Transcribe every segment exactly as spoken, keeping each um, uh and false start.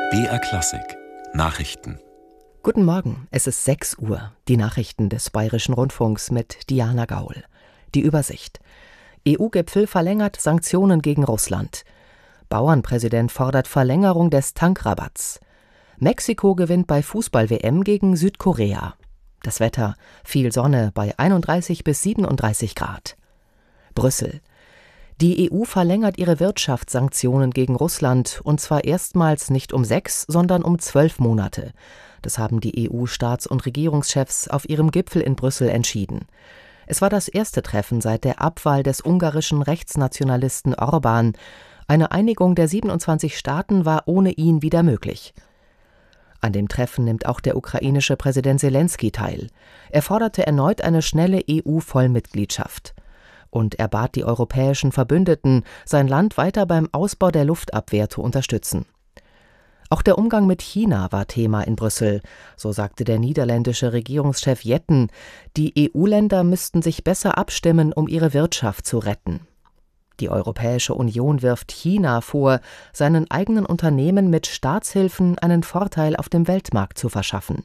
B R Klassik Nachrichten. Guten Morgen, es ist sechs Uhr. Die Nachrichten des Bayerischen Rundfunks mit Diana Gaul. Die Übersicht. E U-Gipfel verlängert Sanktionen gegen Russland. Bauernpräsident fordert Verlängerung des Tankrabatts. Mexiko gewinnt bei Fußball-W M gegen Südkorea. Das Wetter: viel Sonne bei einunddreißig bis siebenunddreißig Grad. Brüssel. Die E U verlängert ihre Wirtschaftssanktionen gegen Russland, und zwar erstmals nicht um sechs, sondern um zwölf Monate. Das haben die E U-Staats- und Regierungschefs auf ihrem Gipfel in Brüssel entschieden. Es war das erste Treffen seit der Abwahl des ungarischen Rechtsnationalisten Orbán. Eine Einigung der siebenundzwanzig Staaten war ohne ihn wieder möglich. An dem Treffen nimmt auch der ukrainische Präsident Selenskyj teil. Er forderte erneut eine schnelle E U-Vollmitgliedschaft. Und er bat die europäischen Verbündeten, sein Land weiter beim Ausbau der Luftabwehr zu unterstützen. Auch der Umgang mit China war Thema in Brüssel. So sagte der niederländische Regierungschef Jetten, die E U-Länder müssten sich besser abstimmen, um ihre Wirtschaft zu retten. Die Europäische Union wirft China vor, seinen eigenen Unternehmen mit Staatshilfen einen Vorteil auf dem Weltmarkt zu verschaffen.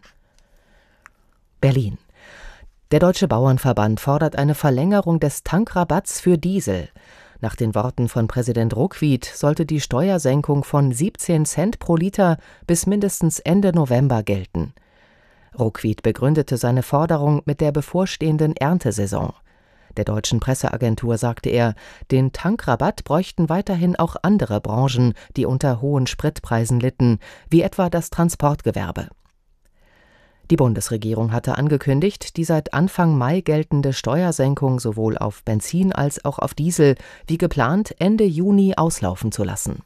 Berlin. Der Deutsche Bauernverband fordert eine Verlängerung des Tankrabatts für Diesel. Nach den Worten von Präsident Ruckwied sollte die Steuersenkung von siebzehn Cent pro Liter bis mindestens Ende November gelten. Ruckwied begründete seine Forderung mit der bevorstehenden Erntesaison. Der deutschen Presseagentur sagte er, den Tankrabatt bräuchten weiterhin auch andere Branchen, die unter hohen Spritpreisen litten, wie etwa das Transportgewerbe. Die Bundesregierung hatte angekündigt, die seit Anfang Mai geltende Steuersenkung sowohl auf Benzin als auch auf Diesel wie geplant Ende Juni auslaufen zu lassen.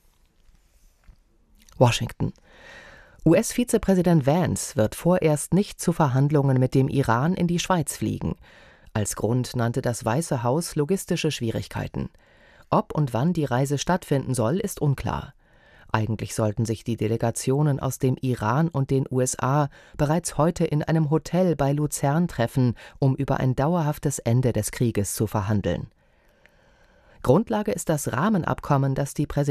Washington. U S-Vizepräsident Vance wird vorerst nicht zu Verhandlungen mit dem Iran in die Schweiz fliegen. Als Grund nannte das Weiße Haus logistische Schwierigkeiten. Ob und wann die Reise stattfinden soll, ist unklar. Eigentlich sollten sich die Delegationen aus dem Iran und den U S A bereits heute in einem Hotel bei Luzern treffen, um über ein dauerhaftes Ende des Krieges zu verhandeln. Grundlage ist das Rahmenabkommen, das die Präsidentin